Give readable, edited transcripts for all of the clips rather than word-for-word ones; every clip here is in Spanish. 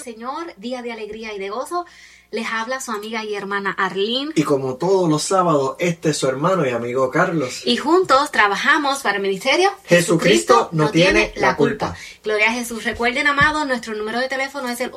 Señor, día de alegría y de gozo. Les habla su amiga y hermana Arlene. Y como todos los sábados, este es su hermano y amigo Carlos. Y juntos trabajamos para el ministerio Jesucristo no tiene la culpa. Gloria a Jesús. Recuerden, amados, nuestro número de teléfono es el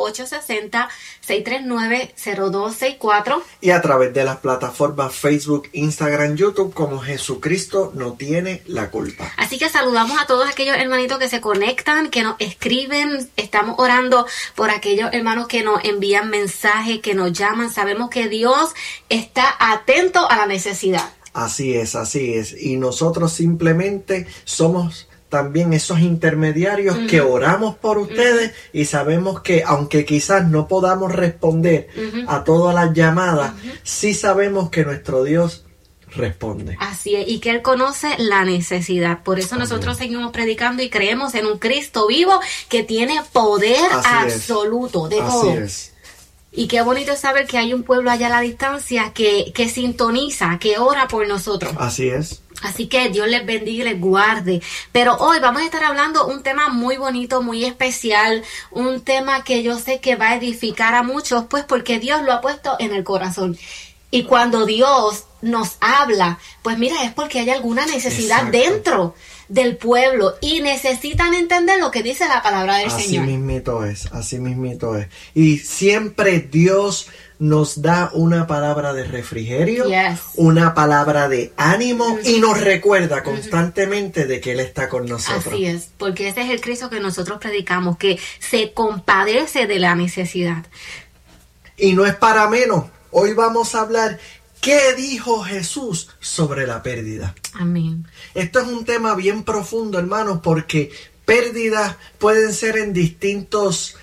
860-639-0264. Y a través de las plataformas Facebook, Instagram, YouTube, como Jesucristo no tiene la culpa. Así que saludamos a todos aquellos hermanitos que se conectan, que nos escriben. Estamos orando por aquellos hermanos que nos envían mensajes, que nos llaman. Sabemos que Dios está atento a la necesidad. Así es, así es. Y nosotros simplemente somos también esos intermediarios que oramos por ustedes y sabemos que aunque quizás no podamos responder a todas las llamadas, sí sabemos que nuestro Dios responde. Así es, y que Él conoce la necesidad. Por eso nosotros seguimos predicando y creemos en un Cristo vivo que tiene poder absoluto de todo. Así es. Y qué bonito es saber que hay un pueblo allá a la distancia que sintoniza, que ora por nosotros. Así es. Así que Dios les bendiga y les guarde. Pero hoy vamos a estar hablando un tema muy bonito, muy especial, un tema que yo sé que va a edificar a muchos, pues porque Dios lo ha puesto en el corazón. Y cuando Dios nos habla, pues mira, es porque hay alguna necesidad dentro del pueblo y necesitan entender lo que dice la palabra del Señor. Así mismito es. Y siempre Dios nos da una palabra de refrigerio, una palabra de ánimo y nos recuerda constantemente de que Él está con nosotros. Así es, porque ese es el Cristo que nosotros predicamos, que se compadece de la necesidad. Y no es para menos. Hoy vamos a hablar ¿qué dijo Jesús sobre la pérdida? Amén. Esto es un tema bien profundo, hermanos, porque pérdidas pueden ser en distintas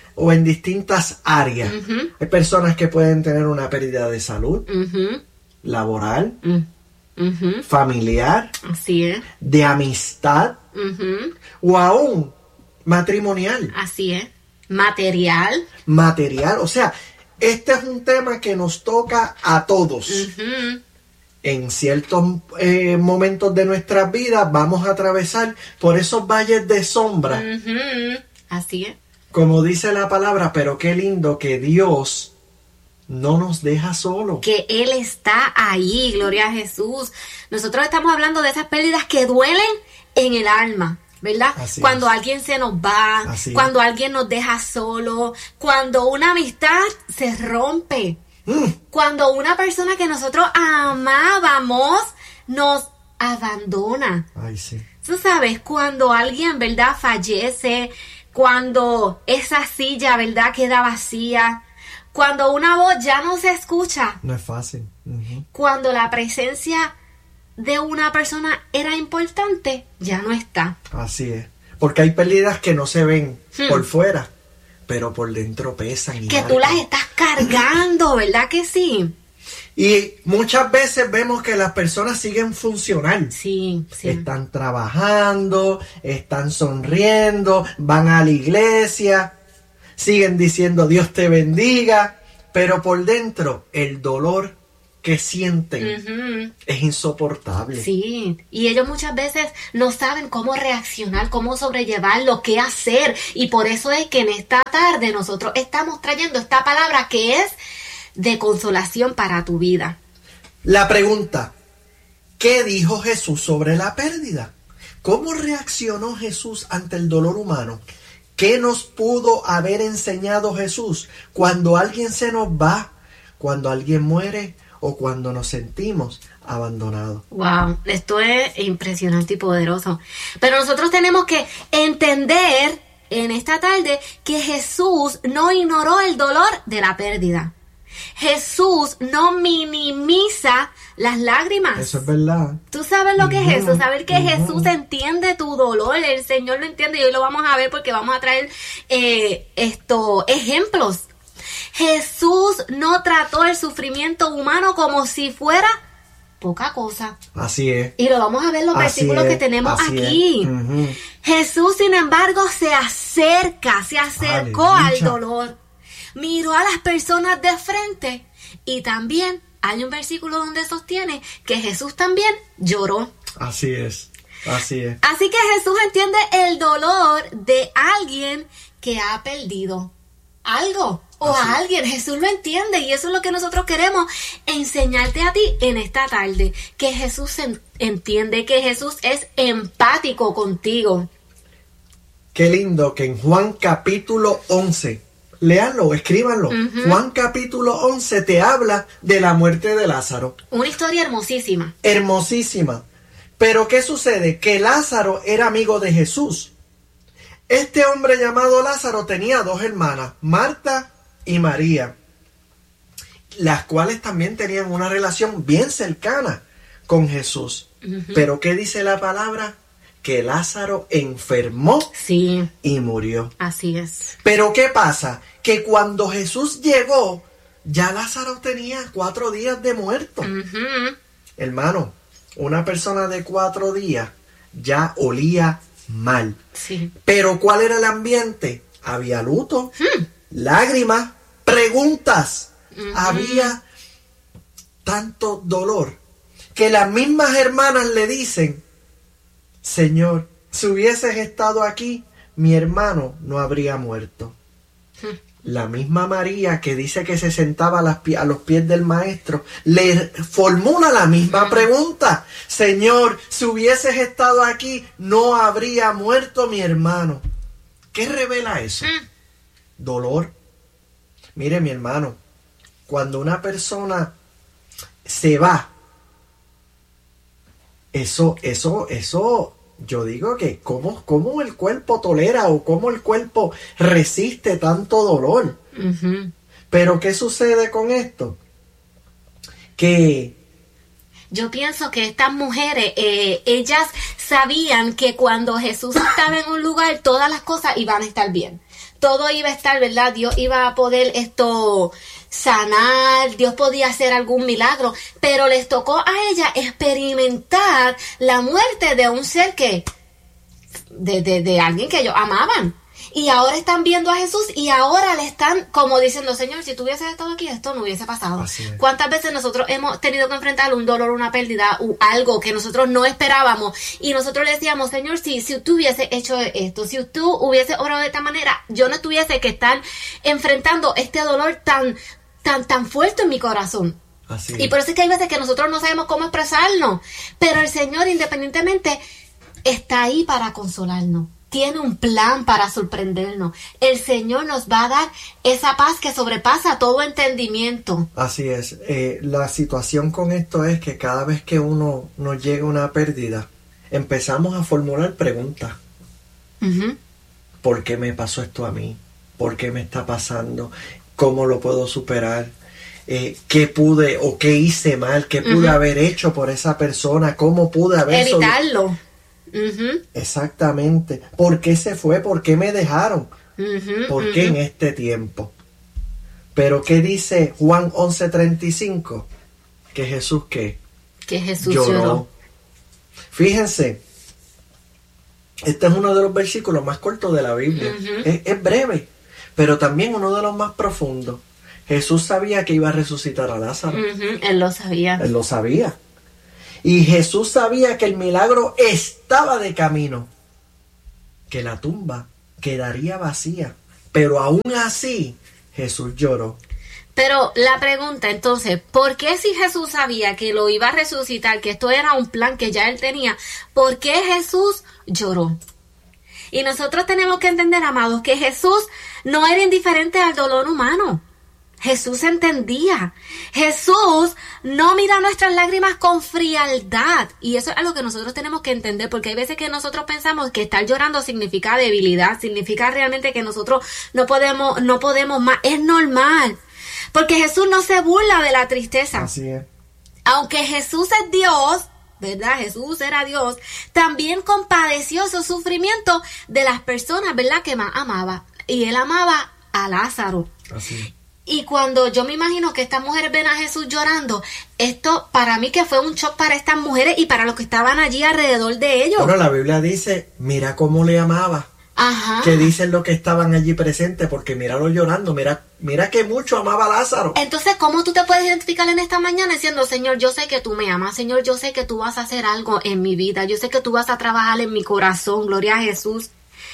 áreas. Hay personas que pueden tener una pérdida de salud, laboral, familiar, así es, de amistad, o aún matrimonial. Así es, material. O sea, este es un tema que nos toca a todos. En ciertos momentos de nuestras vidas vamos a atravesar por esos valles de sombra. Así es. Como dice la palabra, pero qué lindo que Dios no nos deja solos. Que Él está ahí, gloria a Jesús. Nosotros estamos hablando de esas pérdidas que duelen en el alma, ¿verdad? Cuando alguien se nos va, cuando alguien nos deja solo, cuando una amistad se rompe, cuando una persona que nosotros amábamos nos abandona. Ay, sí. Tú sabes, cuando alguien, ¿verdad?, fallece, cuando esa silla, ¿verdad?, queda vacía, cuando una voz ya no se escucha. No es fácil. Cuando la presencia de una persona era importante, ya no está. Así es. Porque hay pérdidas que no se ven por fuera, pero por dentro pesan. Que tú las estás cargando, ¿verdad que sí? Y muchas veces vemos que las personas siguen funcionando. Sí. Están trabajando, están sonriendo, van a la iglesia, siguen diciendo Dios te bendiga, pero por dentro el dolor que sienten es insoportable. Sí, y ellos muchas veces no saben cómo reaccionar, cómo sobrellevarlo, qué hacer, y por eso es que en esta tarde nosotros estamos trayendo esta palabra que es de consolación para tu vida. La pregunta, ¿qué dijo Jesús sobre la pérdida? ¿Cómo reaccionó Jesús ante el dolor humano? ¿Qué nos pudo haber enseñado Jesús cuando alguien se nos va, cuando alguien muere o cuando nos sentimos abandonados? Wow, esto es impresionante y poderoso. Pero nosotros tenemos que entender en esta tarde que Jesús no ignoró el dolor de la pérdida. Jesús no minimiza las lágrimas. Eso es verdad. Tú sabes lo que es eso, saber que Jesús entiende tu dolor, el Señor lo entiende, y hoy lo vamos a ver porque vamos a traer ejemplos. Jesús no trató el sufrimiento humano como si fuera poca cosa. Así es. Y lo vamos a ver en los versículos que tenemos aquí. Jesús, sin embargo, se acercó al dolor. Miró a las personas de frente y también hay un versículo donde sostiene que Jesús también lloró. Así es. Así es. Así que Jesús entiende el dolor de alguien que ha perdido algo o a alguien. Jesús lo entiende y eso es lo que nosotros queremos enseñarte a ti en esta tarde, que Jesús entiende, que Jesús es empático contigo. Qué lindo que en Juan capítulo 11, léanlo, escríbanlo, Juan capítulo 11 te habla de la muerte de Lázaro. Una historia hermosísima. Hermosísima. Pero ¿qué sucede? Que Lázaro era amigo de Jesús. Este hombre llamado Lázaro tenía 2 hermanas, Marta y María, las cuales también tenían una relación bien cercana con Jesús. Pero ¿qué dice la palabra? Que Lázaro enfermó y murió. Así es. Pero ¿qué pasa? Que cuando Jesús llegó, ya Lázaro tenía 4 días de muerto. Hermano, una persona de 4 días ya olía mal. Sí. Pero ¿cuál era el ambiente? Había luto, lágrimas, preguntas. Había tanto dolor que las mismas hermanas le dicen: Señor, si hubieses estado aquí, mi hermano no habría muerto. La misma María, que dice que se sentaba a los pies del maestro, le formula la misma pregunta: Señor, si hubieses estado aquí, no habría muerto mi hermano. ¿Qué revela eso? Dolor. Mire, mi hermano, cuando una persona se va, eso, yo digo que cómo el cuerpo tolera o cómo el cuerpo resiste tanto dolor. Pero ¿qué sucede con esto? Que yo pienso que estas mujeres, ellas sabían que cuando Jesús estaba en un lugar, todas las cosas iban a estar bien. Todo iba a estar, ¿verdad? Dios iba a poder sanar, Dios podía hacer algún milagro, pero les tocó a ella experimentar la muerte de un ser de alguien que ellos amaban. Y ahora están viendo a Jesús y ahora le están como diciendo: Señor, si tú hubieses estado aquí, esto no hubiese pasado. ¿Cuántas veces nosotros hemos tenido que enfrentar un dolor, una pérdida, algo que nosotros no esperábamos? Y nosotros le decíamos: Señor, si tú hubieses hecho esto, si tú hubieses obrado de esta manera, yo no tuviese que estar enfrentando este dolor tan fuerte en mi corazón. Y por eso es que hay veces que nosotros no sabemos cómo expresarnos. Pero el Señor, independientemente, está ahí para consolarnos. Tiene un plan para sorprendernos. El Señor nos va a dar esa paz que sobrepasa todo entendimiento. Así es. La situación con esto es que cada vez que uno nos llega una pérdida, empezamos a formular preguntas. ¿Por qué me pasó esto a mí? ¿Por qué me está pasando? ¿Cómo lo puedo superar? ¿Qué pude o qué hice mal? ¿Qué pude haber hecho por esa persona? ¿Cómo pude haber evitarlo? Exactamente. ¿Por qué se fue? ¿Por qué me dejaron? ¿Por qué en este tiempo? Pero ¿qué dice Juan 11:35? Que Jesús ¿qué? Que Jesús lloró. Fíjense, este es uno de los versículos más cortos de la Biblia. Es breve, pero también uno de los más profundos. Jesús sabía que iba a resucitar a Lázaro. Él lo sabía. Él lo sabía. Y Jesús sabía que el milagro estaba de camino, que la tumba quedaría vacía. Pero aún así, Jesús lloró. Pero la pregunta entonces, ¿por qué si Jesús sabía que lo iba a resucitar, que esto era un plan que ya él tenía, por qué Jesús lloró? Y nosotros tenemos que entender, amados, que Jesús no era indiferente al dolor humano. Jesús entendía. Jesús no mira nuestras lágrimas con frialdad. Y eso es algo que nosotros tenemos que entender, porque hay veces que nosotros pensamos que estar llorando significa debilidad, significa realmente que nosotros no podemos más. Es normal, porque Jesús no se burla de la tristeza. Así es. Aunque Jesús es Dios, ¿verdad? Jesús era Dios, también compadeció su sufrimiento de las personas, ¿verdad?, que más amaba. Y él amaba a Lázaro. Así es. Y cuando yo me imagino que estas mujeres ven a Jesús llorando, esto para mí que fue un shock para estas mujeres y para los que estaban allí alrededor de ellos. Bueno, la Biblia dice, mira cómo le amaba. Ajá. Que dicen los que estaban allí presentes, porque míralo llorando, mira que mucho amaba a Lázaro. Entonces, ¿cómo tú te puedes identificar en esta mañana diciendo: Señor, yo sé que tú me amas, Señor, yo sé que tú vas a hacer algo en mi vida, yo sé que tú vas a trabajar en mi corazón, gloria a Jesús?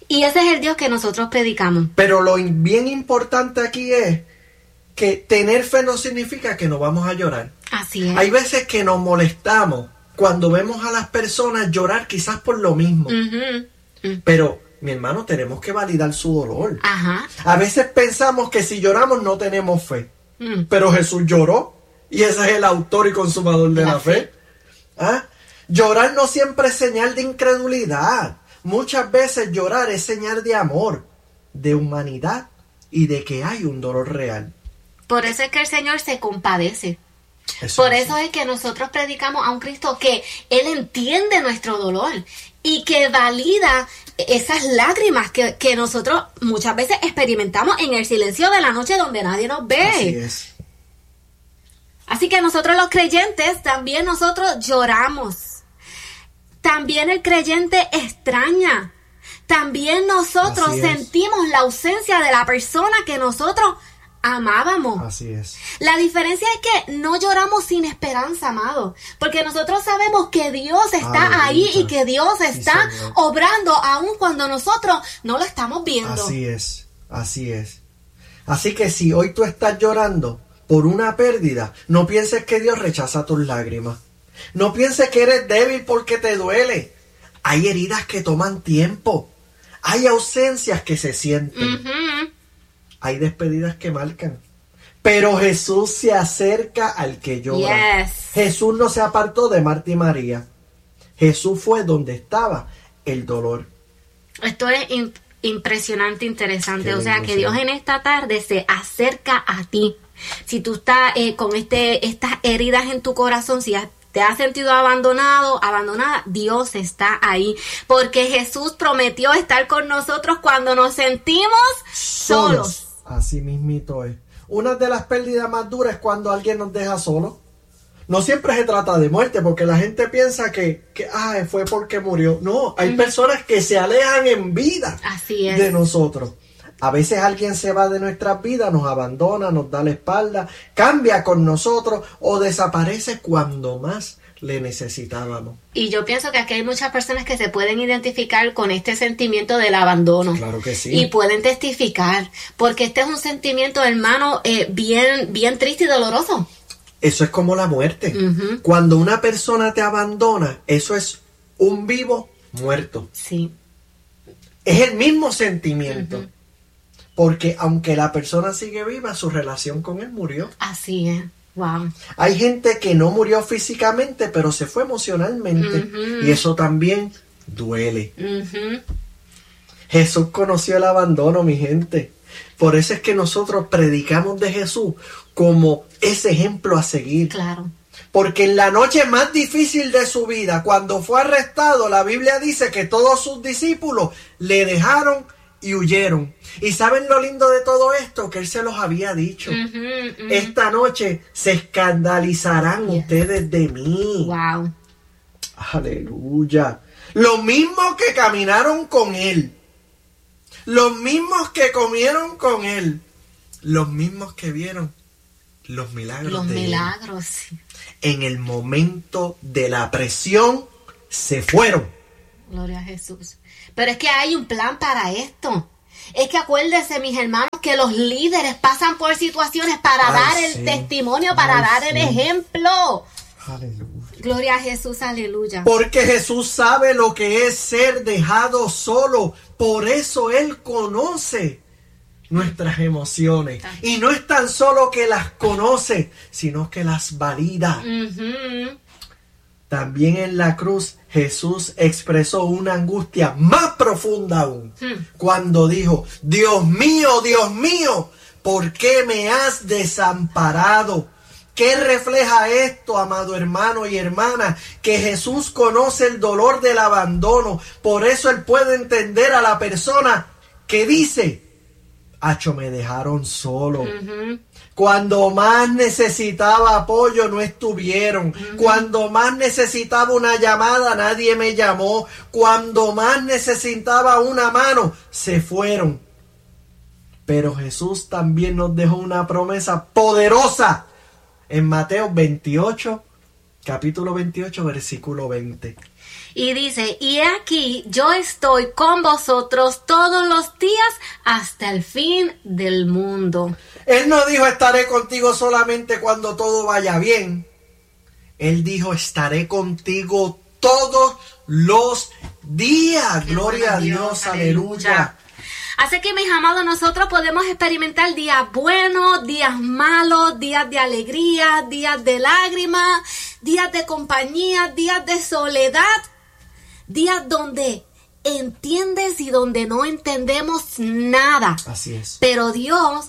Y ese es el Dios que nosotros predicamos. Pero lo bien importante aquí es que tener fe no significa que no vamos a llorar. Así es. Hay veces que nos molestamos cuando vemos a las personas llorar quizás por lo mismo. Pero, mi hermano, tenemos que validar su dolor. Ajá. A veces pensamos que si lloramos no tenemos fe. Pero Jesús lloró y ese es el autor y consumador de la fe. ¿Ah? Llorar no siempre es señal de incredulidad. Muchas veces llorar es señal de amor, de humanidad y de que hay un dolor real. Por eso es que el Señor se compadece. Por eso es que nosotros predicamos a un Cristo que Él entiende nuestro dolor y que valida esas lágrimas que nosotros muchas veces experimentamos en el silencio de la noche donde nadie nos ve. Así es. Así que nosotros los creyentes, también nosotros lloramos. También el creyente extraña. También nosotros sentimos la ausencia de la persona que nosotros amábamos. Así es. La diferencia es que no lloramos sin esperanza, amado, porque nosotros sabemos que Dios está ahí y que Dios está obrando aun cuando nosotros no lo estamos viendo. Así es, así es. Así que si hoy tú estás llorando por una pérdida, no pienses que Dios rechaza tus lágrimas. No pienses que eres débil porque te duele. Hay heridas que toman tiempo. Hay ausencias que se sienten. Hay despedidas que marcan. Pero Jesús se acerca al que llora. Jesús no se apartó de Marta y María. Jesús fue donde estaba el dolor. Esto es impresionante, interesante. O sea, que Dios en esta tarde se acerca a ti. Si tú estás con estas heridas en tu corazón, si te has sentido abandonado, abandonada, Dios está ahí. Porque Jesús prometió estar con nosotros cuando nos sentimos solos. Así mismito es. Una de las pérdidas más duras es cuando alguien nos deja solo. No siempre se trata de muerte, porque la gente piensa que fue porque murió. No, hay personas que se alejan en vida de nosotros. A veces alguien se va de nuestras vidas, nos abandona, nos da la espalda, cambia con nosotros o desaparece cuando más le necesitábamos. Y yo pienso que aquí hay muchas personas que se pueden identificar con este sentimiento del abandono. Claro que sí. Y pueden testificar, porque este es un sentimiento, hermano, bien triste y doloroso. Eso es como la muerte. Cuando una persona te abandona, eso es un vivo muerto. Sí. Es el mismo sentimiento. Porque aunque la persona sigue viva, su relación con él murió. Así es. Wow. Hay gente que no murió físicamente, pero se fue emocionalmente. Y eso también duele. Jesús conoció el abandono, mi gente. Por eso es que nosotros predicamos de Jesús como ese ejemplo a seguir. Claro. Porque en la noche más difícil de su vida, cuando fue arrestado, la Biblia dice que todos sus discípulos le dejaron y huyeron. ¿Y saben lo lindo de todo esto? Que Él se los había dicho. Esta noche se escandalizarán ustedes de mí. Wow. Aleluya. Los mismos que caminaron con Él. Los mismos que comieron con Él. Los mismos que vieron los milagros de Él. Los milagros, sí. En el momento de la presión se fueron. Gloria a Jesús. Pero es que hay un plan para esto. Es que acuérdense, mis hermanos, que los líderes pasan por situaciones para dar el testimonio, para dar el ejemplo. Aleluya. Gloria a Jesús, aleluya. Porque Jesús sabe lo que es ser dejado solo. Por eso Él conoce nuestras emociones. Y no es tan solo que las conoce, sino que las valida. También en la cruz Jesús expresó una angustia más profunda aún. Cuando dijo: Dios mío, ¿por qué me has desamparado? ¿Qué refleja esto, amado hermano y hermana? Que Jesús conoce el dolor del abandono. Por eso Él puede entender a la persona que dice: Acho, me dejaron solo. Cuando más necesitaba apoyo, no estuvieron. Cuando más necesitaba una llamada, nadie me llamó. Cuando más necesitaba una mano, se fueron. Pero Jesús también nos dejó una promesa poderosa en Mateo 28, capítulo 28, versículo 20. Y dice, y aquí yo estoy con vosotros todos los días hasta el fin del mundo. Él no dijo estaré contigo solamente cuando todo vaya bien. Él dijo estaré contigo todos los días. Gloria a Dios, aleluya. Así que, mis amados, nosotros podemos experimentar días buenos, días malos, días de alegría, días de lágrimas, días de compañía, días de soledad, días donde entiendes y donde no entendemos nada. Así es. Pero Dios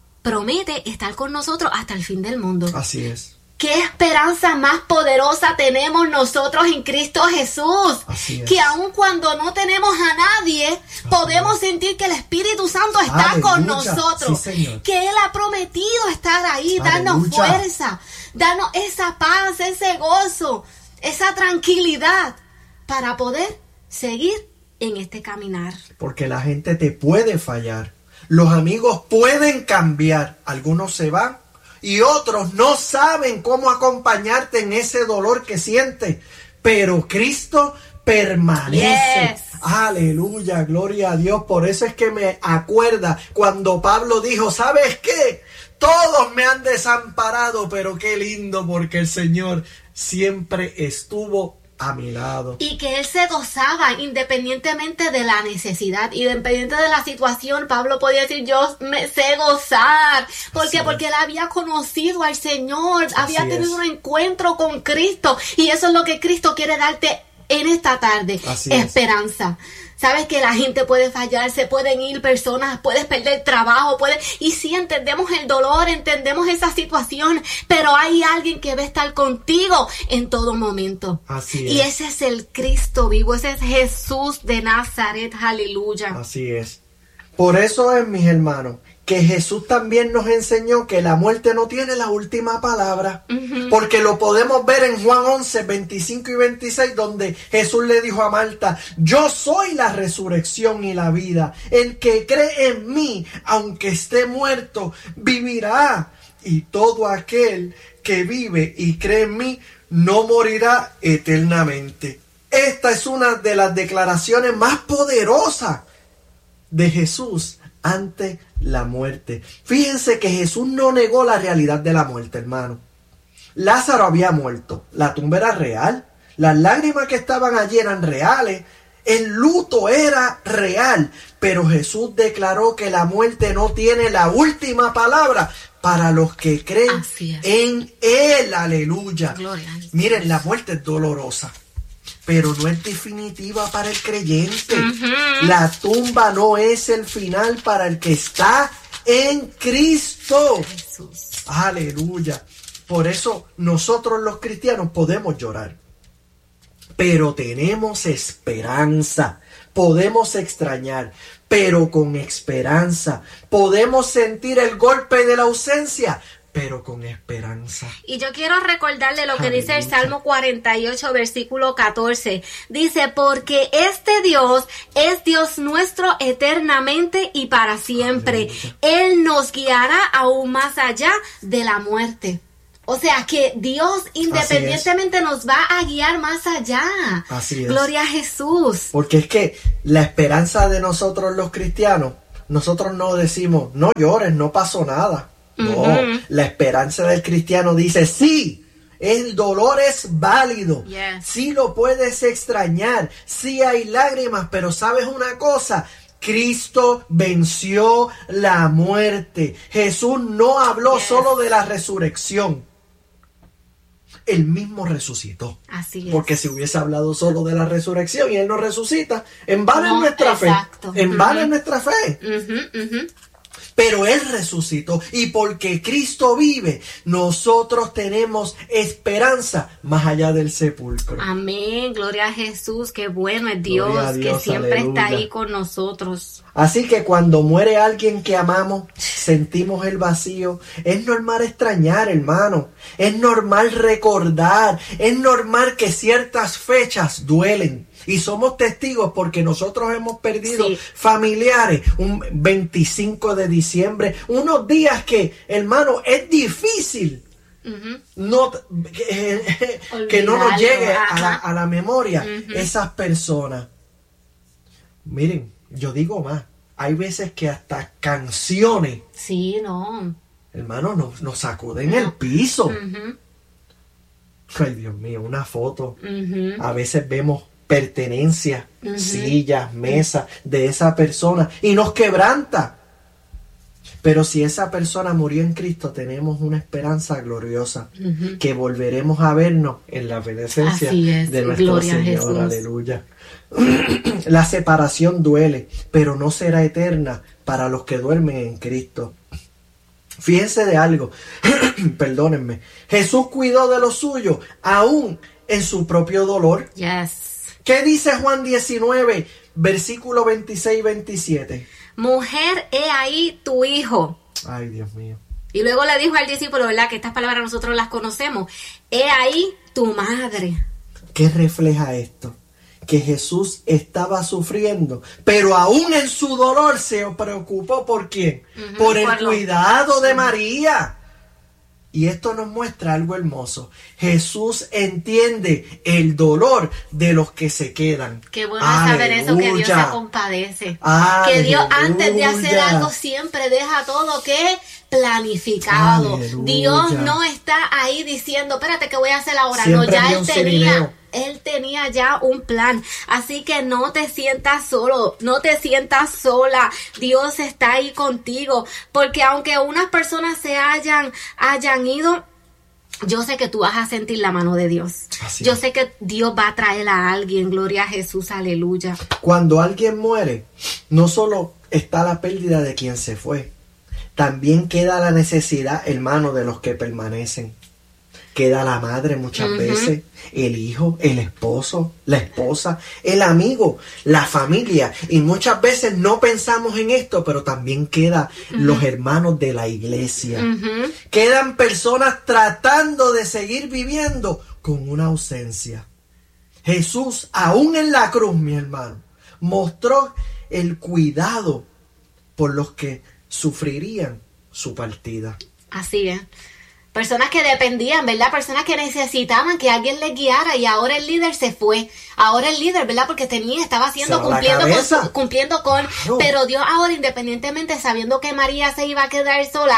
promete estar con nosotros hasta el fin del mundo. Así es. ¿Qué esperanza más poderosa tenemos nosotros en Cristo Jesús? Así es. Que aun cuando no tenemos a nadie, podemos sentir que el Espíritu Santo está con nosotros. Sí, Señor. Que Él ha prometido estar ahí, darnos Aleluya. fuerza, darnos esa paz, ese gozo, esa tranquilidad para poder seguir en este caminar. Porque la gente te puede fallar. Los amigos pueden cambiar. Algunos se van. Y otros no saben cómo acompañarte en ese dolor que sientes. Pero Cristo permanece. Yes. Aleluya, gloria a Dios. Por eso es que me acuerda cuando Pablo dijo, ¿sabes qué? Todos me han desamparado, pero qué lindo porque el Señor siempre estuvo a mi lado. Y que Él se gozaba independientemente de la necesidad, independiente de la situación. Pablo podía decir, yo me sé gozar. ¿Por qué? Porque Él había conocido al Señor, había tenido un encuentro con Cristo. Y eso es lo que Cristo quiere darte en esta tarde. Así esperanza. Sabes que la gente puede fallar, se pueden ir personas, puedes perder trabajo, y sí entendemos el dolor, entendemos esa situación, pero hay alguien que va a estar contigo en todo momento. Así es. Y ese es el Cristo vivo, ese es Jesús de Nazaret, aleluya. Así es. Por eso es, mis hermanos, que Jesús también nos enseñó que la muerte no tiene la última palabra. Porque lo podemos ver en Juan 11, 25 y 26, donde Jesús le dijo a Marta, yo soy la resurrección y la vida. El que cree en mí, aunque esté muerto, vivirá. Y todo aquel que vive y cree en mí, no morirá eternamente. Esta es una de las declaraciones más poderosas de Jesús ante la muerte. Fíjense que Jesús no negó la realidad de la muerte, hermano. Lázaro había muerto, la tumba era real, las lágrimas que estaban allí eran reales, el luto era real, pero Jesús declaró que la muerte no tiene la última palabra para los que creen en Él, aleluya. Miren, la muerte es dolorosa, pero no es definitiva para el creyente. La tumba no es el final para el que está en Cristo. Jesús. Aleluya. Por eso nosotros los cristianos podemos llorar, pero tenemos esperanza. Podemos extrañar, pero con esperanza. Podemos sentir el golpe de la ausencia, pero con esperanza. Y yo quiero recordarle lo que dice el Salmo 48, versículo 14. Dice, porque este Dios es Dios nuestro eternamente y para siempre. Aleluya. Él nos guiará aún más allá de la muerte. O sea que Dios independientemente nos va a guiar más allá. Así es. Gloria a Jesús. Porque es que la esperanza de nosotros los cristianos, nosotros no decimos, no llores, no pasó nada. No, la esperanza del cristiano dice, sí, el dolor es válido, sí lo puedes extrañar, sí hay lágrimas, pero ¿sabes una cosa? Cristo venció la muerte. Jesús no habló solo de la resurrección. Él mismo resucitó. Así es. Porque si hubiese hablado solo de la resurrección y Él no resucita, en vano es nuestra fe. En vano es nuestra fe. Pero Él resucitó, y porque Cristo vive, nosotros tenemos esperanza más allá del sepulcro. Amén, gloria a Jesús, qué bueno es Dios, que siempre está ahí con nosotros. Así que cuando muere alguien que amamos, sentimos el vacío. Es normal extrañar, hermano. Es normal recordar. Es normal que ciertas fechas duelen. Y somos testigos porque nosotros hemos perdido familiares. Un 25 de diciembre. Unos días que, hermano, es difícil no, que no nos llegue a la memoria esas personas. Miren, yo digo más, hay veces que hasta canciones, sí, no, hermano, nos sacuden el piso. Ay, Dios mío, una foto. A veces vemos pertenencias, sillas, mesas de esa persona y nos quebranta. Pero si esa persona murió en Cristo, tenemos una esperanza gloriosa, que volveremos a vernos en la presencia de nuestro Señor. Aleluya. La separación duele, pero no será eterna para los que duermen en Cristo. Fíjense de algo, perdónenme, Jesús cuidó de lo suyo, aún en su propio dolor. Yes. ¿Qué dice Juan 19, versículo 26 y 27? Mujer, he ahí tu hijo. Ay, Dios mío. Y luego le dijo al discípulo, ¿verdad? Que estas palabras nosotros las conocemos. He ahí tu madre. ¿Qué refleja esto? Que Jesús estaba sufriendo, pero aún en su dolor se preocupó ¿por quién? Por el cuidado de María. Y esto nos muestra algo hermoso. Jesús entiende el dolor de los que se quedan. Qué bueno saber eso, que Dios se compadece. Aleluya. Que Dios antes de hacer algo siempre deja todo que planificado. Aleluya. Dios no está ahí diciendo, espérate que voy a hacer ahora. Siempre no, ya Él tenía ya un plan, así que no te sientas solo, no te sientas sola. Dios está ahí contigo, porque aunque unas personas se hayan ido, yo sé que tú vas a sentir la mano de Dios. Yo sé que Dios va a traer a alguien, gloria a Jesús, aleluya. Cuando alguien muere, no solo está la pérdida de quien se fue, también queda la necesidad, hermano, de los que permanecen. Queda la madre muchas veces, el hijo, el esposo, la esposa, el amigo, la familia. Y muchas veces no pensamos en esto, pero también quedan los hermanos de la iglesia. Quedan personas tratando de seguir viviendo con una ausencia. Jesús, aún en la cruz, mi hermano, mostró el cuidado por los que sufrirían su partida. Así es. Personas que dependían, ¿verdad? Personas que necesitaban que alguien les guiara, y ahora el líder se fue. Ahora el líder, ¿verdad? Porque estaba haciendo, cumpliendo con, claro. Pero Dios ahora, independientemente, sabiendo que María se iba a quedar sola,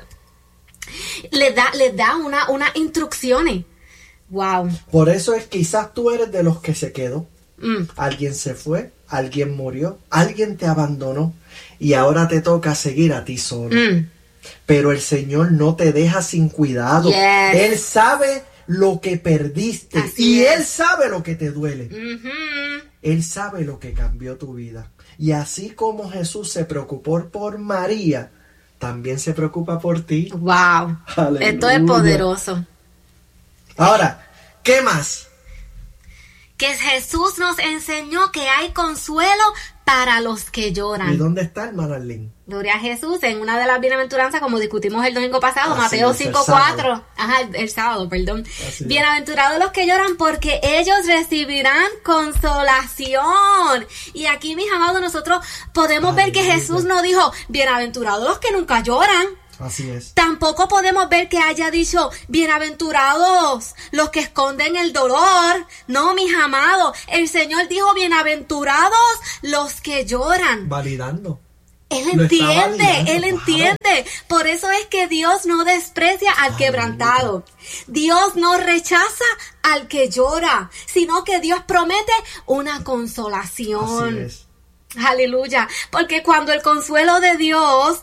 les da unas instrucciones. Wow. Por eso es, quizás tú eres de los que se quedó. Alguien se fue, alguien murió, alguien te abandonó, y ahora te toca seguir a ti solo. Pero el Señor no te deja sin cuidado. Yes. Él sabe lo que perdiste. Él sabe lo que te duele. Él sabe lo que cambió tu vida. Y así como Jesús se preocupó por María, también se preocupa por ti. Wow. Aleluya. Esto es poderoso. Ahora, ¿qué más? Que Jesús nos enseñó que hay consuelo para los que lloran. ¿Y dónde está, hermana Arlene? Gloria a Jesús, en una de las bienaventuranzas, como discutimos el domingo pasado, Mateo 5:4. El sábado, perdón. Bienaventurados los que lloran, porque ellos recibirán consolación. Y aquí, mis amados, nosotros podemos ver que Jesús no dijo, bienaventurados los que nunca lloran. Así es. Tampoco podemos ver que haya dicho, bienaventurados los que esconden el dolor. No, mis amados, el Señor dijo, bienaventurados los que lloran. Validando. Él entiende. Por eso es que Dios no desprecia al quebrantado. Dios no rechaza al que llora, sino que Dios promete una consolación. Así es. Aleluya. Porque cuando el consuelo de Dios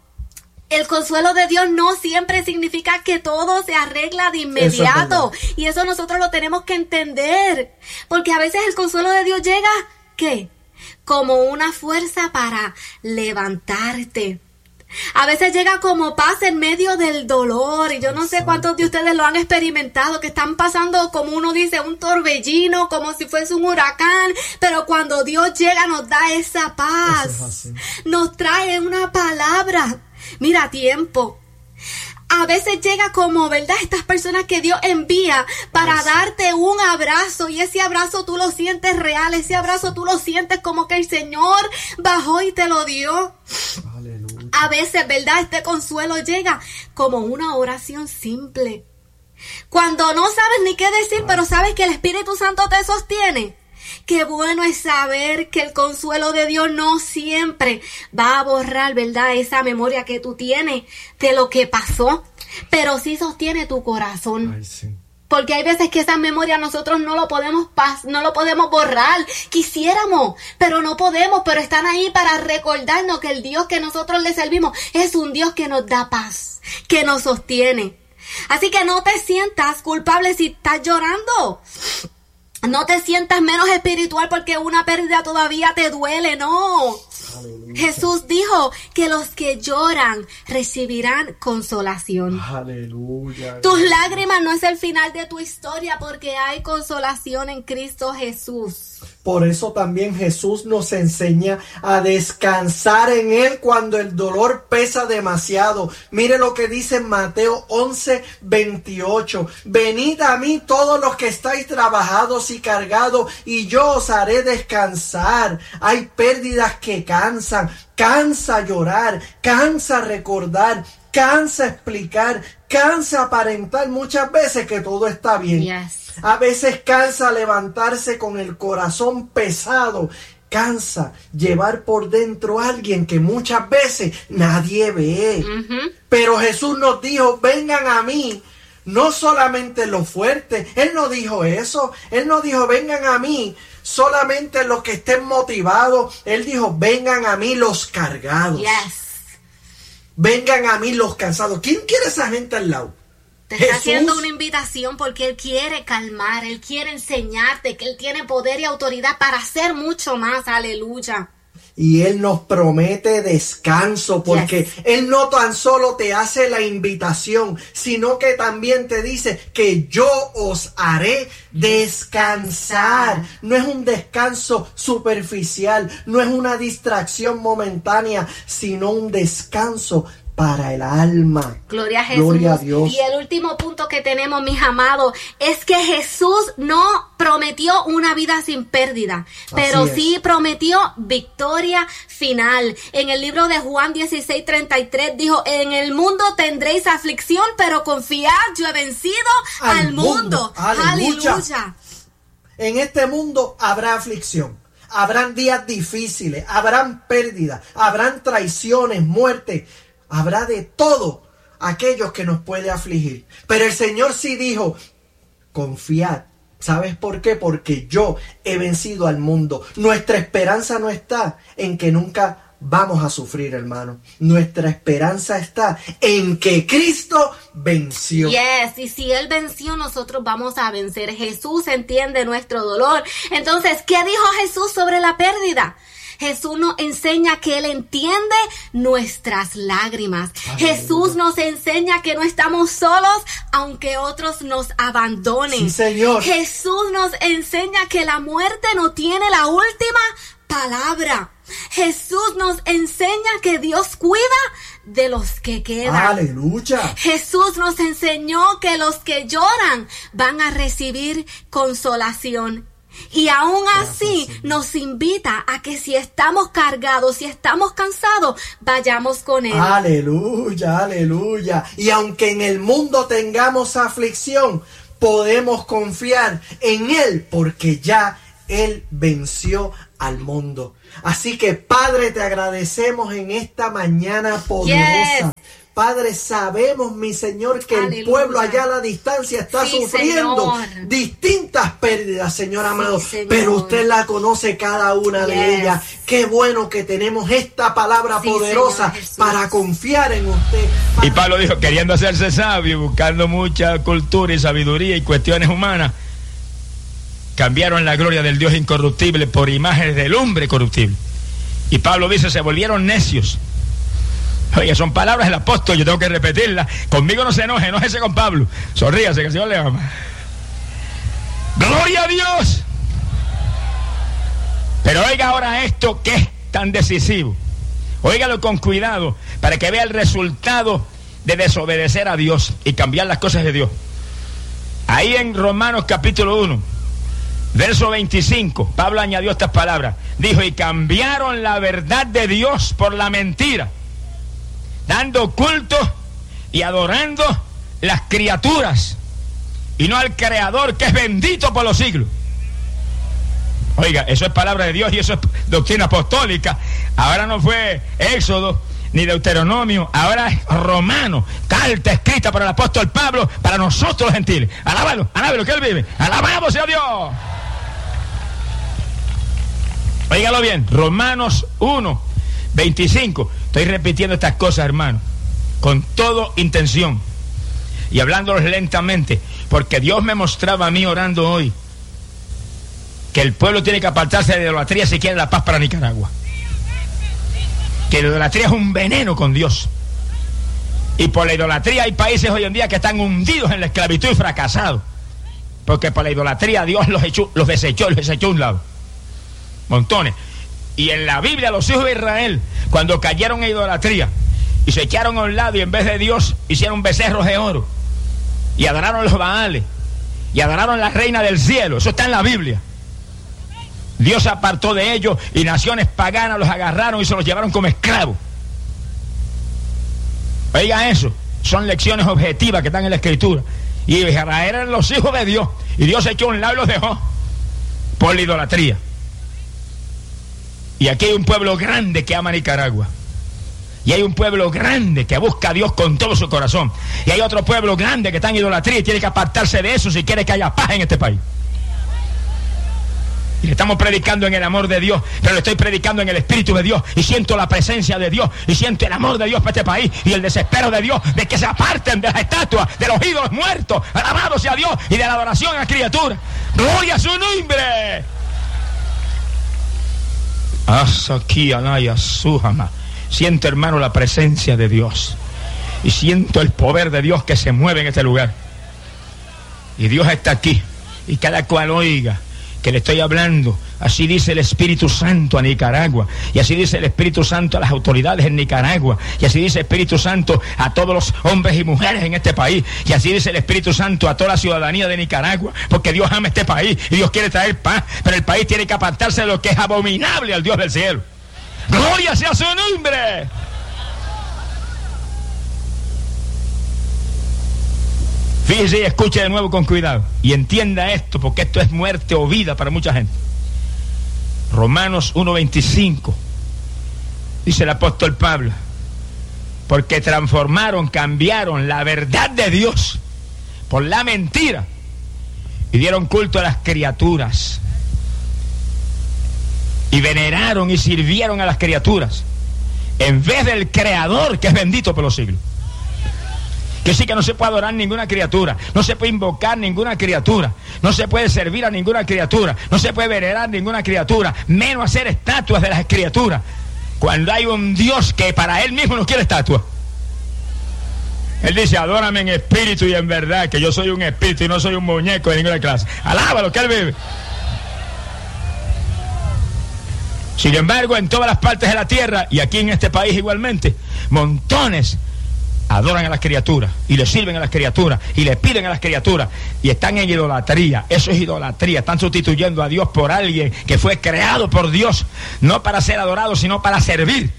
no siempre significa que todo se arregla de inmediato. Y eso nosotros lo tenemos que entender. Porque a veces el consuelo de Dios llega, ¿qué? Como una fuerza para levantarte. A veces llega como paz en medio del dolor. Y yo no sé cuántos de ustedes lo han experimentado, que están pasando, como uno dice, un torbellino, como si fuese un huracán. Pero cuando Dios llega, nos da esa paz. Nos trae una palabra. Mira, tiempo. A veces llega como, ¿verdad? Estas personas que Dios envía para darte un abrazo, y ese abrazo tú lo sientes real, ese abrazo tú lo sientes como que el Señor bajó y te lo dio. Aleluya. A veces, ¿verdad? Este consuelo llega como una oración simple. Cuando no sabes ni qué decir, pero sabes que el Espíritu Santo te sostiene. Qué bueno es saber que el consuelo de Dios no siempre va a borrar, ¿verdad?, esa memoria que tú tienes de lo que pasó, pero sí sostiene tu corazón. Ay, sí. Porque hay veces que esa memoria nosotros no lo podemos borrar. Quisiéramos, pero no podemos, pero están ahí para recordarnos que el Dios que nosotros le servimos es un Dios que nos da paz, que nos sostiene. Así que no te sientas culpable si estás llorando. No te sientas menos espiritual porque una pérdida todavía te duele, no. Aleluya. Jesús dijo que los que lloran recibirán consolación. Aleluya. Tus lágrimas no es el final de tu historia porque hay consolación en Cristo Jesús. Por eso también Jesús nos enseña a descansar en Él cuando el dolor pesa demasiado. Mire lo que dice en Mateo 11:28. Venid a mí todos los que estáis trabajados y cargados, y yo os haré descansar. Hay pérdidas que cansan. Cansa llorar, cansa recordar, cansa explicar, cansa aparentar muchas veces que todo está bien. Yes. A veces cansa levantarse con el corazón pesado. Cansa llevar por dentro a alguien que muchas veces nadie ve. Pero Jesús nos dijo, vengan a mí. No solamente los fuertes. Él no dijo eso. Él no dijo, vengan a mí solamente los que estén motivados. Él dijo, vengan a mí los cargados. Yes. Vengan a mí los cansados. ¿Quién quiere esa gente al lado? Te está Jesús. haciendo una invitación porque Él quiere calmar, Él quiere enseñarte que Él tiene poder y autoridad para hacer mucho más. Aleluya. Y Él nos promete descanso porque Yes. Él no tan solo te hace la invitación, sino que también te dice que yo os haré descansar. No es un descanso superficial, no es una distracción momentánea, sino un descanso para el alma. Gloria a Jesús. Gloria a Dios. Y el último punto que tenemos, mis amados, es que Jesús no prometió una vida sin pérdida, pero Así es. sí prometió victoria final. En el libro de Juan 16:33 dijo, en el mundo tendréis aflicción, pero confiad, yo he vencido al mundo. Aleluya. Aleluya. En este mundo habrá aflicción. Habrán días difíciles, habrán pérdidas, habrán traiciones, muerte. Habrá de todo aquellos que nos puede afligir. Pero el Señor sí dijo, confiad. ¿Sabes por qué? Porque yo he vencido al mundo. Nuestra esperanza no está en que nunca vamos a sufrir, hermano. Nuestra esperanza está en que Cristo venció. Yes, y si Él venció, nosotros vamos a vencer. Jesús entiende nuestro dolor. Entonces, ¿qué dijo Jesús sobre la pérdida? Jesús nos enseña que Él entiende nuestras lágrimas. Aleluya. Jesús nos enseña que no estamos solos, aunque otros nos abandonen. Sí, Señor. Jesús nos enseña que la muerte no tiene la última palabra. Jesús nos enseña que Dios cuida de los que quedan. Aleluya. Jesús nos enseñó que los que lloran van a recibir consolación. Y aún así Señor. nos invita a que si estamos cargados, si estamos cansados, vayamos con Él. Aleluya, aleluya. Y aunque en el mundo tengamos aflicción, podemos confiar en Él porque ya Él venció al mundo. Así que, Padre, te agradecemos en esta mañana poderosa. Yes. Padre, sabemos, mi Señor, que Aleluya. el pueblo allá a la distancia está Sí, sufriendo Señor. distintas pérdidas, Señor amado, Señor. pero usted la conoce cada una de Yes. ellas. Qué bueno que tenemos esta palabra Sí, poderosa Señor Jesús. para confiar en usted. Y Pablo dijo, queriendo hacerse sabio, buscando mucha cultura y sabiduría y cuestiones humanas, cambiaron la gloria del Dios incorruptible por imágenes del hombre corruptible. Y Pablo dice, se volvieron necios. Oye, son palabras del apóstol, yo tengo que repetirlas. Conmigo no se enoje, enójese con Pablo. Sonríase, que el Señor le ama. ¡Gloria a Dios! Pero oiga ahora esto que es tan decisivo. Óigalo con cuidado para que vea el resultado de desobedecer a Dios y cambiar las cosas de Dios. Ahí en Romanos capítulo 1, verso 25, Pablo añadió estas palabras. Dijo, y cambiaron la verdad de Dios por la mentira. dando culto y adorando las criaturas y no al Creador, que es bendito por los siglos. Oiga, eso es palabra de Dios y eso es doctrina apostólica. Ahora no fue Éxodo ni Deuteronomio, ahora es Romano, carta escrita por el apóstol Pablo para nosotros los gentiles. Alábalo, alábalo, que él vive. Alabamos a Dios. Óigalo bien, Romanos 1, 25. Estoy repitiendo estas cosas, hermano, con toda intención y hablándolos lentamente, porque Dios me mostraba a mí orando hoy que el pueblo tiene que apartarse de la idolatría si quiere la paz para Nicaragua. Que la idolatría es un veneno con Dios. Y por la idolatría hay países hoy en día que están hundidos en la esclavitud y fracasados. Porque por la idolatría Dios los desechó a un lado. Montones. Y en la Biblia los hijos de Israel, cuando cayeron en idolatría y se echaron a un lado y en vez de Dios hicieron becerros de oro y adoraron los Baales y adoraron la reina del cielo, eso está en la Biblia. Dios se apartó de ellos y naciones paganas los agarraron y se los llevaron como esclavos. Oiga eso, son lecciones objetivas que están en la Escritura. Y Israel eran los hijos de Dios y Dios se echó a un lado y los dejó por la idolatría. Y aquí hay un pueblo grande que ama a Nicaragua. Y hay un pueblo grande que busca a Dios con todo su corazón. Y hay otro pueblo grande que está en idolatría y tiene que apartarse de eso si quiere que haya paz en este país. Y le estamos predicando en el amor de Dios, pero le estoy predicando en el Espíritu de Dios. Y siento la presencia de Dios, y siento el amor de Dios para este país, y el desespero de Dios de que se aparten de las estatuas, de los ídolos muertos, alabado sea Dios, y de la adoración a criaturas. ¡Gloria a su nombre! Siento, hermano, la presencia de Dios, y siento el poder de Dios que se mueve en este lugar. Y Dios está aquí, y cada cual oiga que le estoy hablando. Así dice el Espíritu Santo a Nicaragua, y así dice el Espíritu Santo a las autoridades en Nicaragua, y así dice el Espíritu Santo a todos los hombres y mujeres en este país, y así dice el Espíritu Santo a toda la ciudadanía de Nicaragua, porque Dios ama este país y Dios quiere traer paz, pero el país tiene que apartarse de lo que es abominable al Dios del cielo. ¡Gloria sea su nombre! Fíjese y escuche de nuevo con cuidado y entienda esto, porque esto es muerte o vida para mucha gente. Romanos 1:25 dice el apóstol Pablo: porque cambiaron la verdad de Dios por la mentira y dieron culto a las criaturas y veneraron y sirvieron a las criaturas en vez del Creador, que es bendito por los siglos. Que sí, que no se puede adorar ninguna criatura, no se puede invocar ninguna criatura, no se puede servir a ninguna criatura, no se puede venerar ninguna criatura, menos hacer estatuas de las criaturas, cuando hay un Dios que para Él mismo no quiere estatuas. Él dice: adórame en espíritu y en verdad, que yo soy un espíritu y no soy un muñeco de ninguna clase. Alábalo, que Él vive. Sin embargo, en todas las partes de la tierra, y aquí en este país igualmente, montones adoran a las criaturas y le sirven a las criaturas y le piden a las criaturas y están en idolatría. Eso es idolatría. Están sustituyendo a Dios por alguien que fue creado por Dios, no para ser adorado, sino para servir.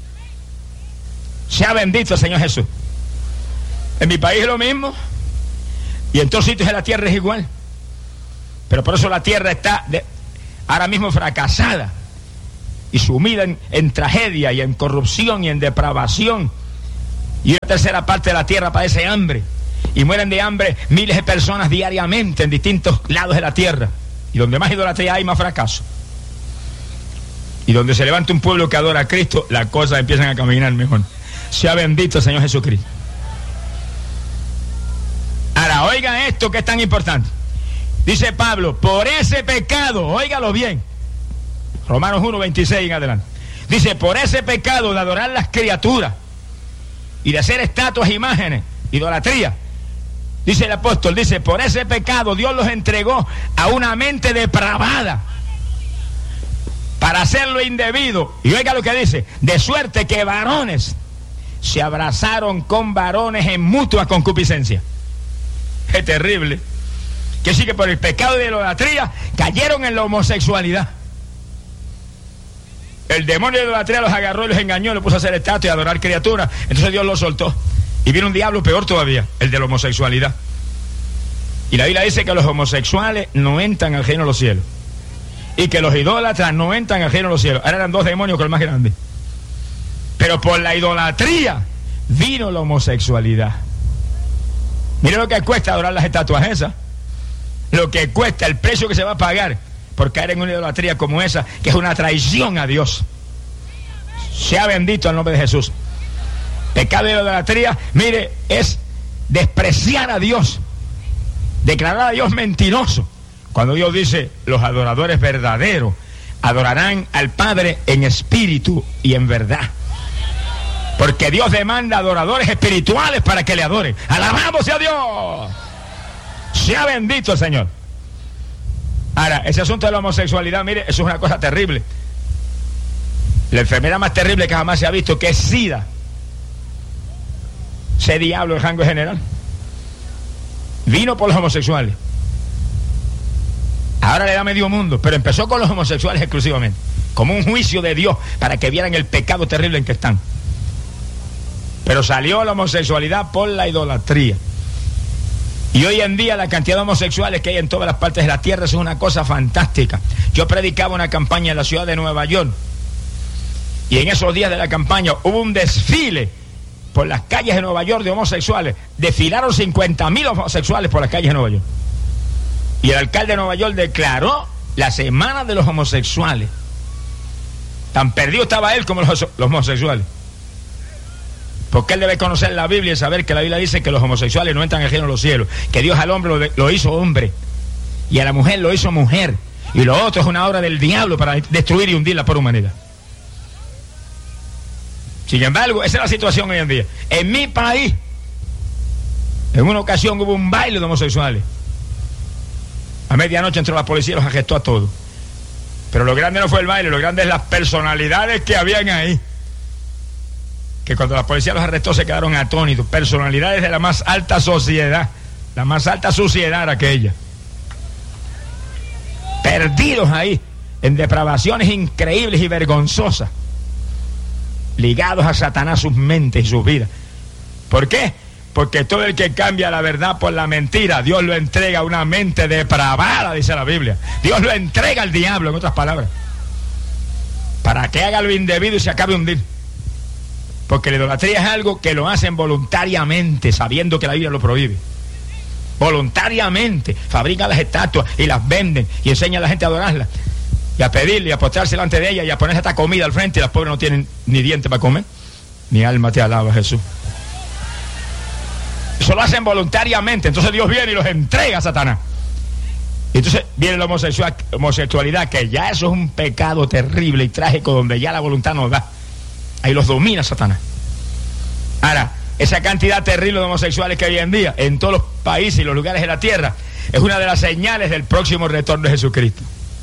Sea bendito el Señor Jesús. En mi país es lo mismo, y en todos sitios de la tierra es igual. Pero por eso la tierra está ahora mismo fracasada y sumida en tragedia y en corrupción y en depravación. Y una tercera parte de la tierra padece hambre. Y mueren de hambre miles de personas diariamente en distintos lados de la tierra. Y donde más idolatría hay, más fracaso. Y donde se levanta un pueblo que adora a Cristo, las cosas empiezan a caminar mejor. Sea bendito el Señor Jesucristo. Ahora, oigan esto que es tan importante. Dice Pablo: por ese pecado, óigalo bien. Romanos 1:26 en adelante. Dice: por ese pecado de adorar las criaturas y de hacer estatuas, imágenes, idolatría. Dice el apóstol, dice: por ese pecado Dios los entregó a una mente depravada para hacer lo indebido. Y oiga lo que dice: de suerte que varones se abrazaron con varones en mutua concupiscencia. Es terrible. Que sí, que por el pecado de la idolatría cayeron en la homosexualidad. el demonio de idolatría los agarró y los engañó, los puso a hacer estatuas y a adorar criaturas. Entonces Dios los soltó. Y vino un diablo peor todavía, el de la homosexualidad. Y la Biblia dice que los homosexuales no entran al reino de los cielos. Y que los idólatras no entran al reino de los cielos. Ahora eran 2 demonios con el más grande. Pero por la idolatría vino la homosexualidad. Mire lo que cuesta adorar las estatuas esas. Lo que cuesta, el precio que se va a pagar por caer en una idolatría como esa, que es una traición a Dios. Sea bendito el nombre de Jesús. Pecado de idolatría, mire, es despreciar a Dios, declarar a Dios mentiroso. Cuando Dios dice, los adoradores verdaderos adorarán al Padre en espíritu y en verdad. Porque Dios demanda adoradores espirituales para que le adoren. ¡Alabado sea Dios! Sea bendito el Señor. Ahora, ese asunto de la homosexualidad, mire, eso es una cosa terrible. La enfermedad más terrible que jamás se ha visto, que es SIDA. Ese diablo, el rango general, vino por los homosexuales. Ahora le da medio mundo, pero empezó con los homosexuales exclusivamente, como un juicio de Dios para que vieran el pecado terrible en que están. Pero salió la homosexualidad por la idolatría. Y hoy en día la cantidad de homosexuales que hay en todas las partes de la tierra es una cosa fantástica. Yo predicaba una campaña en la ciudad de Nueva York, y en esos días de la campaña hubo un desfile por las calles de Nueva York de homosexuales. Desfilaron 50.000 homosexuales por las calles de Nueva York. Y el alcalde de Nueva York declaró la semana de los homosexuales. Tan perdido estaba él como los homosexuales. Porque él debe conocer la Biblia y saber que la Biblia dice que los homosexuales no entran al reino de los cielos. Que Dios al hombre lo hizo hombre y a la mujer lo hizo mujer. Y lo otro es una obra del diablo para destruir y hundir la pobre humanidad. Sin embargo, esa es la situación hoy en día. En mi país, en una ocasión hubo un baile de homosexuales. A medianoche entró la policía y los arrestó a todos. Pero lo grande no fue el baile, lo grande es las personalidades que habían ahí. Que cuando la policía los arrestó se quedaron atónitos. Personalidades de la más alta sociedad. La más alta suciedad era aquella. Perdidos ahí, en depravaciones increíbles y vergonzosas. Ligados a Satanás sus mentes y sus vidas. ¿Por qué? Porque todo el que cambia la verdad por la mentira, Dios lo entrega a una mente depravada, dice la Biblia. Dios lo entrega al diablo, en otras palabras, para que haga lo indebido y se acabe hundir. Porque la idolatría es algo que lo hacen voluntariamente, sabiendo que la Biblia lo prohíbe. Voluntariamente fabrican las estatuas y las venden y enseñan a la gente a adorarlas y a pedirle y a postrarse delante de ella y a ponerse esta comida al frente, y las pobres no tienen ni dientes para comer. Mi alma te alaba, Jesús. Eso lo hacen voluntariamente. Entonces Dios viene y los entrega a Satanás. Y entonces viene la homosexualidad, que ya eso es un pecado terrible y trágico, donde ya la voluntad no da. Ahí los domina Satanás. Ahora, esa cantidad terrible de homosexuales que hay hoy en día en todos los países y los lugares de la tierra es una de las señales del próximo retorno de Jesucristo.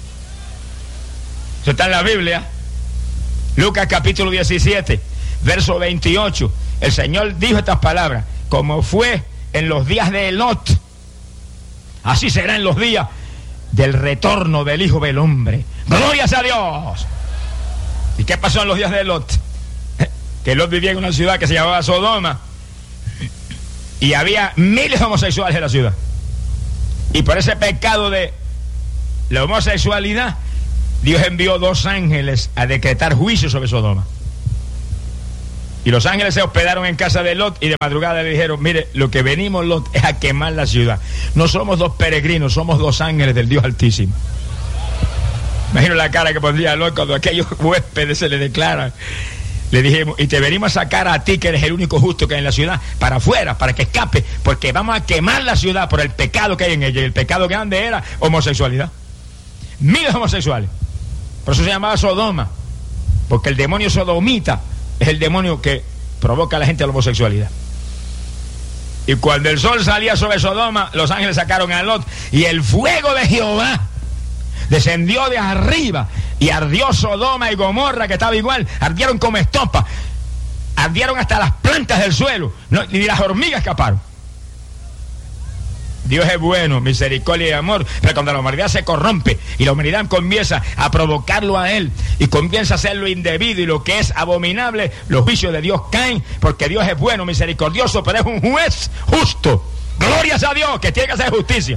Eso está en la Biblia. Lucas capítulo 17, verso 28. El Señor dijo estas palabras: como fue en los días de Lot, así será en los días del retorno del Hijo del Hombre. ¡Gloria a Dios! ¿Y qué pasó en los días de Lot? Que Lot vivía en una ciudad que se llamaba Sodoma, y había miles de homosexuales en la ciudad. Y por ese pecado de la homosexualidad, Dios envió 2 ángeles a decretar juicio sobre Sodoma. Y los ángeles se hospedaron en casa de Lot, y de madrugada le dijeron: mire, lo que venimos, Lot, es a quemar la ciudad. No somos 2 peregrinos, somos 2 ángeles del Dios Altísimo. Imagino la cara que pondría Lot cuando aquellos huéspedes se le declaran. Le dijimos: y te venimos a sacar a ti, que eres el único justo que hay en la ciudad, para afuera, para que escape, porque vamos a quemar la ciudad por el pecado que hay en ella. Y el pecado grande era homosexualidad. Miles homosexuales. Por eso se llamaba Sodoma, porque el demonio sodomita es el demonio que provoca a la gente a la homosexualidad. Y cuando el sol salía sobre Sodoma, los ángeles sacaron a Lot, y el fuego de Jehová descendió de arriba y ardió Sodoma y Gomorra, que estaba igual. Ardieron como estopa, ardieron hasta las plantas del suelo, ni las hormigas escaparon. Dios es bueno, misericordia y amor, pero cuando la humanidad se corrompe y la humanidad comienza a provocarlo a Él y comienza a hacer lo indebido y lo que es abominable, los juicios de Dios caen, porque Dios es bueno, misericordioso, pero es un juez justo. Glorias a Dios, que tiene que hacer justicia.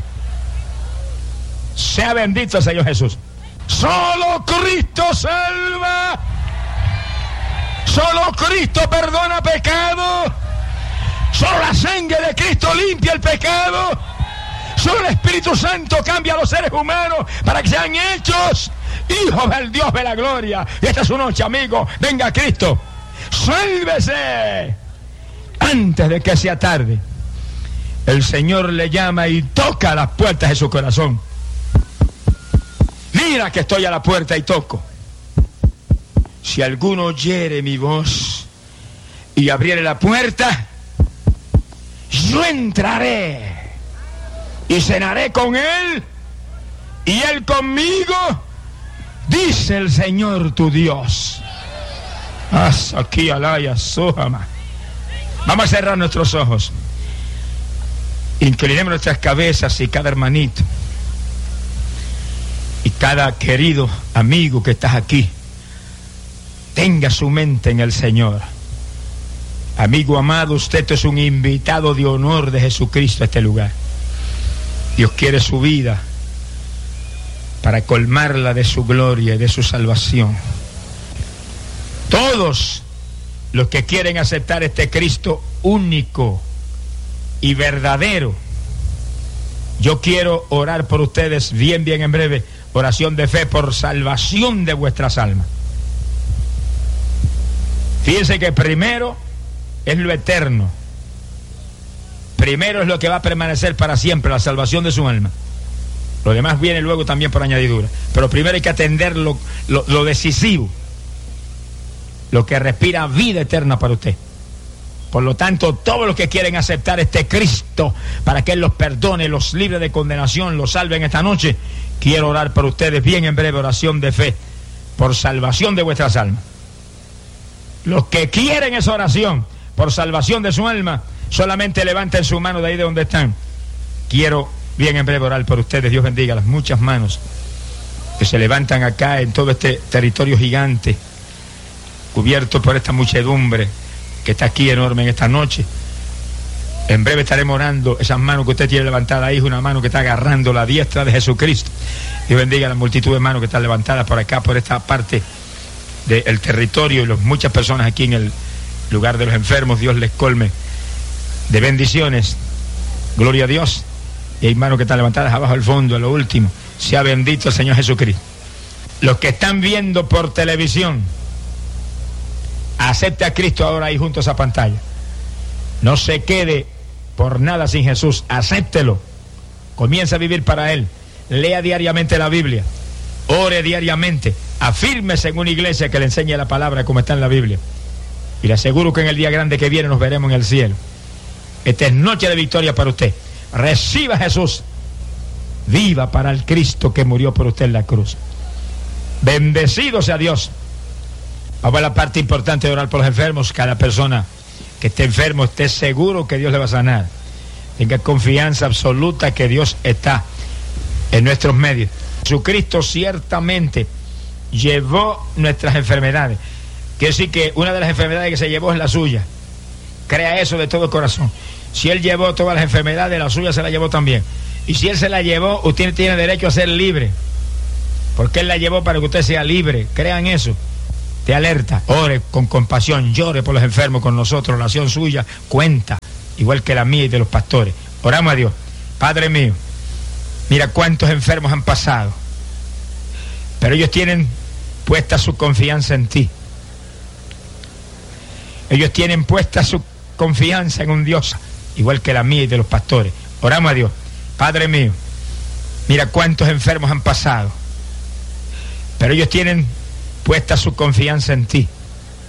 Sea bendito el Señor Jesús. Solo Cristo salva. Solo Cristo perdona pecado. Solo la sangre de Cristo limpia el pecado. Solo el Espíritu Santo cambia a los seres humanos para que sean hechos hijos del Dios de la gloria. Y esta es su noche, amigo. Venga Cristo. Sálvese antes de que sea tarde. El Señor le llama y toca las puertas de su corazón. Mira que estoy a la puerta y toco. Si alguno oyere mi voz y abriere la puerta, yo entraré y cenaré con él y él conmigo, dice el Señor tu Dios. Aquí alaya sojama. Vamos a cerrar nuestros ojos. Inclinemos nuestras cabezas y cada hermanito y cada querido amigo que estás aquí tenga su mente en el Señor. Amigo amado, usted es un invitado de honor de Jesucristo a este lugar. Dios quiere su vida para colmarla de su gloria y de su salvación. Todos los que quieren aceptar este Cristo único y verdadero, yo quiero orar por ustedes bien en breve, oración de fe por salvación de vuestras almas. Fíjense que primero es lo eterno. Primero es lo que va a permanecer para siempre, la salvación de su alma. Lo demás viene luego también por añadidura. Pero primero hay que atender lo decisivo, lo que respira vida eterna para usted. Por lo tanto, todos los que quieren aceptar este Cristo para que Él los perdone, los libre de condenación, los salve en esta noche, quiero orar por ustedes bien en breve, oración de fe por salvación de vuestras almas. Los que quieren esa oración por salvación de su alma, solamente levanten su mano de ahí de donde están. Quiero bien en breve orar por ustedes. Dios bendiga las muchas manos que se levantan acá en todo este territorio gigante, cubierto por esta muchedumbre que está aquí enorme en esta noche. En breve estaremos orando. Esas manos que usted tiene levantada ahí es una mano que está agarrando la diestra de Jesucristo. Dios bendiga la multitud de manos que están levantadas por acá, por esta parte del territorio, y muchas personas aquí en el lugar de los enfermos. Dios les colme de bendiciones. Gloria a Dios. Y hay manos que están levantadas abajo al fondo, a lo último. Sea bendito el Señor Jesucristo. Los que están viendo por televisión, acepte a Cristo ahora ahí junto a esa pantalla. No se quede por nada sin Jesús. Acéptelo. Comienza a vivir para Él. Lea diariamente la Biblia. Ore diariamente. Afírmese en una iglesia que le enseñe la palabra como está en la Biblia. Y le aseguro que en el día grande que viene nos veremos en el cielo. Esta es noche de victoria para usted. Reciba a Jesús. Viva para el Cristo que murió por usted en la cruz. Bendecido sea Dios. Vamos a la parte importante de orar por los enfermos. Cada persona que esté enfermo, esté seguro que Dios le va a sanar. Tenga confianza absoluta que Dios está en nuestros medios. Jesucristo ciertamente llevó nuestras enfermedades. Quiere decir que una de las enfermedades que se llevó es la suya. Crea eso de todo corazón. Si Él llevó todas las enfermedades, la suya se la llevó también. Y si Él se la llevó, usted tiene derecho a ser libre, porque Él la llevó para que usted sea libre. Crean eso. Te alerta. Ore con compasión, llore por los enfermos con nosotros. La oración suya cuenta, igual que la mía y de los pastores. Oramos a Dios. Padre mío, mira cuántos enfermos han pasado, pero ellos tienen puesta su confianza en ti. Ellos tienen puesta su confianza en un Dios, igual que la mía y de los pastores. Oramos a Dios. Padre mío, mira cuántos enfermos han pasado, pero ellos tienen puesta su confianza en ti.